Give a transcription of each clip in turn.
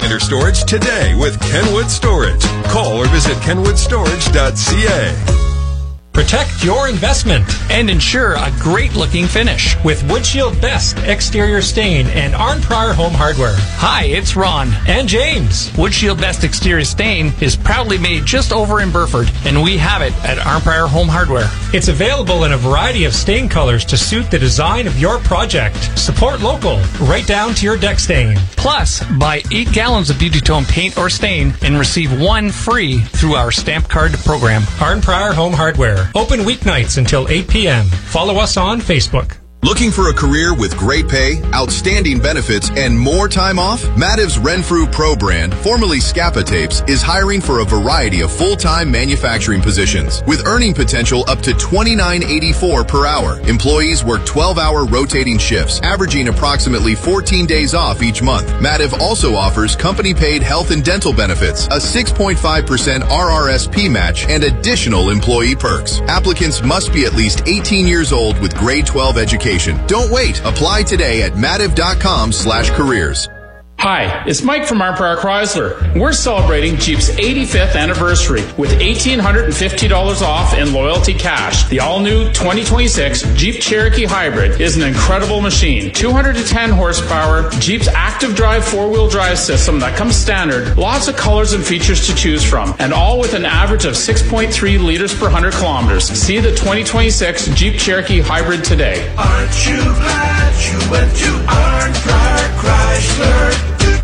Highlander Storage today with Kenwood Storage. Call or visit kenwoodstorage.ca. Protect your investment and ensure a great-looking finish with Woodshield Best Exterior Stain and Arnprior Home Hardware. Hi, it's Ron. And James. Woodshield Best Exterior Stain is proudly made just over in Burford, and we have it at Arnprior Home Hardware. It's available in a variety of stain colors to suit the design of your project. Support local, right down to your deck stain. Plus, buy 8 gallons of Beauty Tone paint or stain and receive 1 free through our stamp card program. Arnprior Home Hardware. Open weeknights until 8 p.m. Follow us on Facebook. Looking for a career with great pay, outstanding benefits, and more time off? Mativ's Renfrew Pro brand, formerly Scapa Tapes, is hiring for a variety of full-time manufacturing positions with earning potential up to $29.84 per hour. Employees work 12-hour rotating shifts, averaging approximately 14 days off each month. Mativ also offers company-paid health and dental benefits, a 6.5% RRSP match, and additional employee perks. Applicants must be at least 18 years old with grade 12 education. Don't wait. Apply today at mativ.com/careers. Hi, it's Mike from Arnprior Chrysler. We're celebrating Jeep's 85th anniversary with $1,850 off in loyalty cash. The all-new 2026 Jeep Cherokee Hybrid is an incredible machine. 210 horsepower, Jeep's active drive four-wheel drive system that comes standard, lots of colors and features to choose from, and all with an average of 6.3 liters per 100 kilometers. See the 2026 Jeep Cherokee Hybrid today. Aren't you glad you went to Arnprior Chrysler?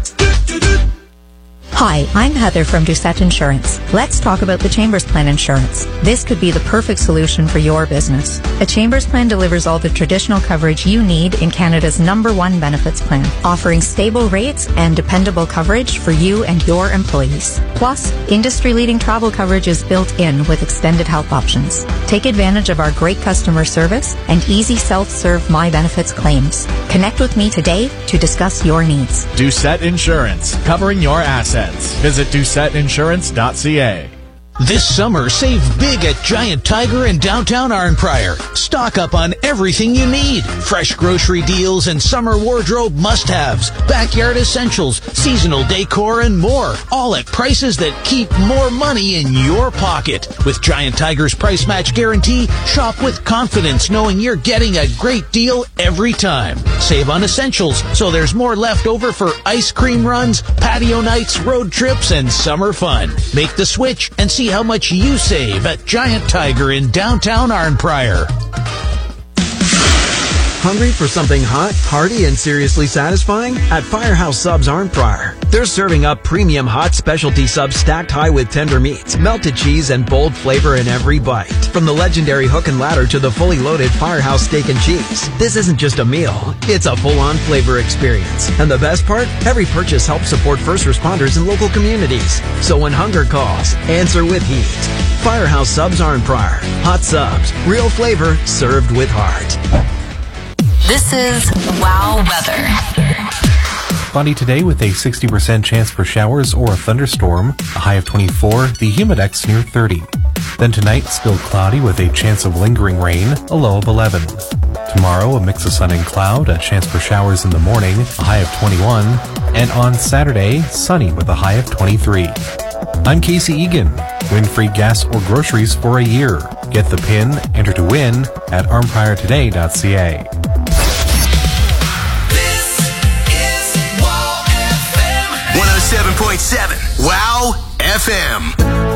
Hi, I'm Heather from Doucette Insurance. Let's talk about the Chambers Plan Insurance. This could be the perfect solution for your business. A Chambers Plan delivers all the traditional coverage you need in Canada's #1 benefits plan, offering stable rates and dependable coverage for you and your employees. Plus, industry-leading travel coverage is built in with extended health options. Take advantage of our great customer service and easy self-serve My Benefits claims. Connect with me today to discuss your needs. Doucette Insurance, covering your assets. Visit doucetteinsurance.ca. This summer, save big at Giant Tiger in downtown Arnprior. Stock up on everything you need. Fresh grocery deals and summer wardrobe must-haves, backyard essentials, seasonal decor, and more. All at prices that keep more money in your pocket. With Giant Tiger's price match guarantee, shop with confidence knowing you're getting a great deal every time. Save on essentials so there's more left over for ice cream runs, patio nights, road trips, and summer fun. Make the switch and see how much you save at Giant Tiger in downtown Arnprior. Hungry for something hot, hearty, and seriously satisfying? At Firehouse Subs Arnprior, they're serving up premium hot specialty subs stacked high with tender meats, melted cheese, and bold flavor in every bite. From the legendary hook and ladder to the fully loaded Firehouse steak and cheese, this isn't just a meal, it's a full-on flavor experience. And the best part? Every purchase helps support first responders in local communities. So when hunger calls, answer with heat. Firehouse Subs Arnprior. Hot subs, real flavor, served with heart. This is Wow Weather. Cloudy today with a 60% chance for showers or a thunderstorm, a high of 24, the humidex near 30. Then tonight, still cloudy with a chance of lingering rain, a low of 11. Tomorrow, a mix of sun and cloud, a chance for showers in the morning, a high of 21. And on Saturday, sunny with a high of 23. I'm Casey Egan. Win free gas or groceries for a year. Get the PIN, enter to win at arnpriortoday.ca. 107.7 Wow FM.